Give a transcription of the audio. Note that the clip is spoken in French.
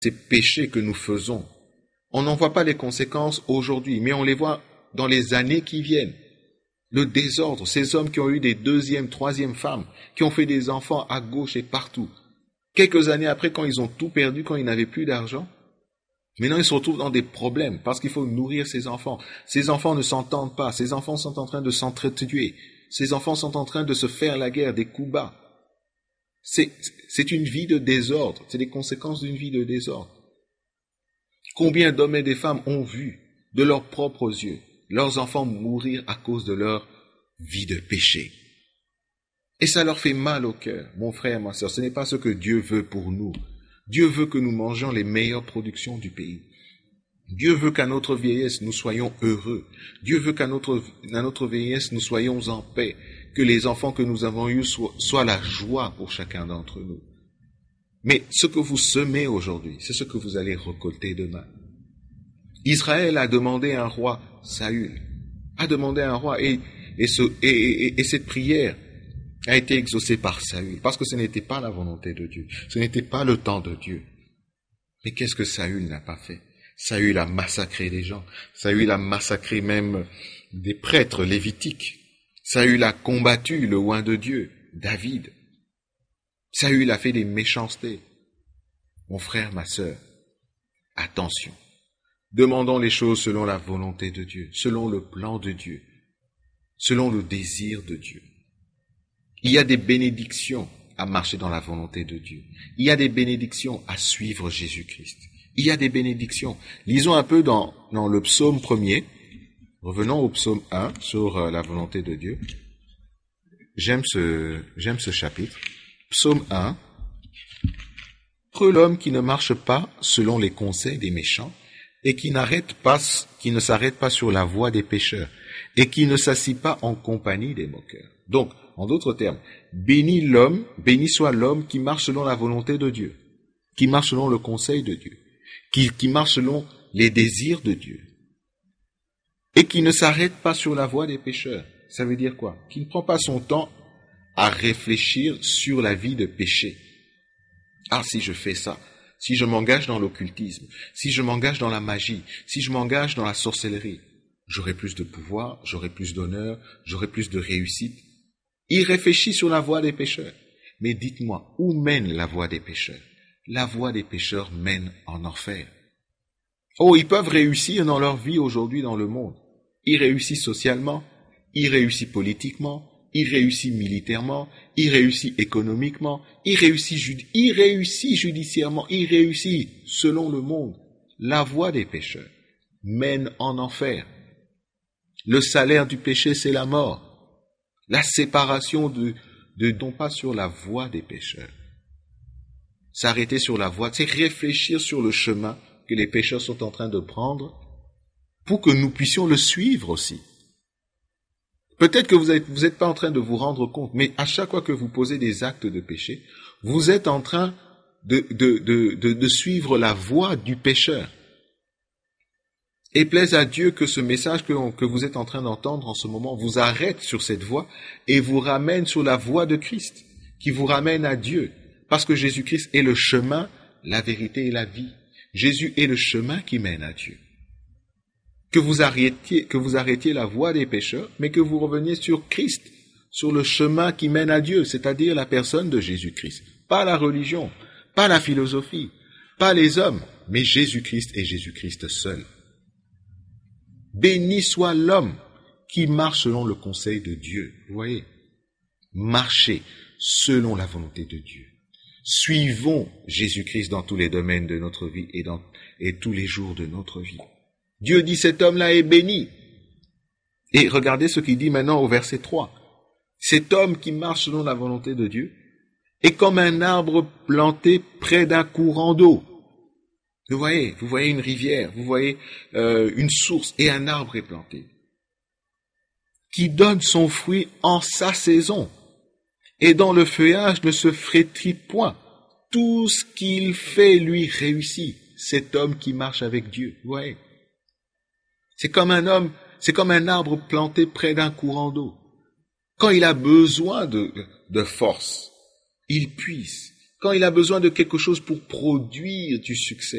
ces péchés que nous faisons. On n'en voit pas les conséquences aujourd'hui, mais on les voit dans les années qui viennent. Le désordre, ces hommes qui ont eu des deuxièmes, troisièmes femmes, qui ont fait des enfants à gauche et partout. Quelques années après, quand ils ont tout perdu, quand ils n'avaient plus d'argent, maintenant ils se retrouvent dans des problèmes parce qu'il faut nourrir ces enfants. Ces enfants ne s'entendent pas, ces enfants sont en train de s'entretuer, ces enfants sont en train de se faire la guerre, des coups bas. C'est une vie de désordre, c'est les conséquences d'une vie de désordre. Combien d'hommes et de femmes ont vu de leurs propres yeux leurs enfants mourir à cause de leur vie de péché? Et ça leur fait mal au cœur, mon frère, ma sœur. Ce n'est pas ce que Dieu veut pour nous. Dieu veut que nous mangions les meilleures productions du pays. Dieu veut qu'à notre vieillesse, nous soyons heureux. Dieu veut qu'à notre vieillesse, nous soyons en paix. Que les enfants que nous avons eus soient la joie pour chacun d'entre nous. Mais ce que vous semez aujourd'hui, c'est ce que vous allez récolter demain. Israël a demandé un roi, Saül, a demandé un roi, et cette prière a été exaucée par Saül, parce que ce n'était pas la volonté de Dieu, ce n'était pas le temps de Dieu. Mais qu'est-ce que Saül n'a pas fait? Saül a massacré des gens, Saül a massacré même des prêtres lévitiques, Saül a combattu le oint de Dieu, David. Saül a fait des méchancetés. Mon frère, ma sœur, attention. Demandons les choses selon la volonté de Dieu, selon le plan de Dieu, selon le désir de Dieu. Il y a des bénédictions à marcher dans la volonté de Dieu. Il y a des bénédictions à suivre Jésus-Christ. Il y a des bénédictions. Lisons un peu dans le psaume 1er. Revenons au psaume 1 sur la volonté de Dieu. J'aime ce chapitre. Psaume 1. Heureux l'homme qui ne marche pas selon les conseils des méchants et qui ne s'arrête pas sur la voie des pécheurs et qui ne s'assit pas en compagnie des moqueurs. Donc, en d'autres termes, béni soit l'homme qui marche selon la volonté de Dieu, qui marche selon le conseil de Dieu, qui marche selon les désirs de Dieu et qui ne s'arrête pas sur la voie des pécheurs. Ça veut dire quoi? Qui ne prend pas son temps à réfléchir sur la vie de péché. Ah, si je fais ça, si je m'engage dans l'occultisme, si je m'engage dans la magie, si je m'engage dans la sorcellerie, j'aurai plus de pouvoir, j'aurai plus d'honneur, j'aurai plus de réussite. Il réfléchit sur la voie des pécheurs. Mais dites-moi, où mène la voie des pécheurs? La voie des pécheurs mène en enfer. Oh, ils peuvent réussir dans leur vie aujourd'hui dans le monde. Ils réussissent socialement, ils réussissent politiquement, ils réussissent militairement, ils réussissent économiquement, ils réussissent judiciairement, ils réussissent selon le monde. La voie des pécheurs mène en enfer. Le salaire du péché, c'est la mort. La séparation non pas sur la voie des pécheurs. S'arrêter sur la voie, c'est réfléchir sur le chemin que les pécheurs sont en train de prendre pour que nous puissions le suivre aussi. Peut-être que vous n'êtes pas en train de vous rendre compte, mais à chaque fois que vous posez des actes de péché, vous êtes en train de suivre la voie du pécheur. Et plaise à Dieu que ce message que vous êtes en train d'entendre en ce moment vous arrête sur cette voie et vous ramène sur la voie de Christ, qui vous ramène à Dieu. Parce que Jésus-Christ est le chemin, la vérité et la vie. Jésus est le chemin qui mène à Dieu. Que vous arrêtiez la voie des pécheurs, mais que vous reveniez sur Christ, sur le chemin qui mène à Dieu, c'est-à-dire la personne de Jésus-Christ. Pas la religion, pas la philosophie, pas les hommes, mais Jésus-Christ et Jésus-Christ seul. Béni soit l'homme qui marche selon le conseil de Dieu. Vous voyez, marchez selon la volonté de Dieu. Suivons Jésus-Christ dans tous les domaines de notre vie et tous les jours de notre vie. Dieu dit cet homme-là est béni. Et regardez ce qu'il dit maintenant au verset 3. Cet homme qui marche selon la volonté de Dieu est comme un arbre planté près d'un courant d'eau. Vous voyez une rivière, vous voyez une source et un arbre est planté, qui donne son fruit en sa saison, et dont le feuillage ne se flétrit point. Tout ce qu'il fait lui réussit. Cet homme qui marche avec Dieu, vous voyez. C'est comme un arbre planté près d'un courant d'eau. Quand il a besoin de force, il puise. quand il a besoin de quelque chose pour produire du succès.